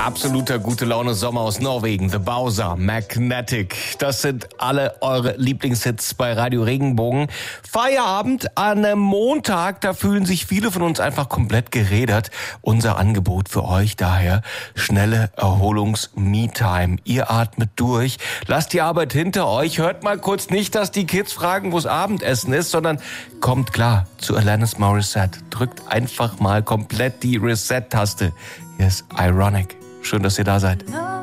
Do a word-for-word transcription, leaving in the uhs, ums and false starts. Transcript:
Absoluter gute Laune Sommer aus Norwegen, The Bowser, Magnetic. Das sind alle eure Lieblingshits bei Radio Regenbogen. Feierabend an einem Montag, da fühlen sich viele von uns einfach komplett gerädert. Unser Angebot für euch daher, schnelle Erholungs-Me-Time. Ihr atmet durch, lasst die Arbeit hinter euch, hört mal kurz nicht, dass die Kids fragen, wo's Abendessen ist, sondern kommt klar zu Alanis Morissette. Drückt einfach mal komplett die Reset-Taste. Hier ist Ironic. Schön, dass ihr da seid.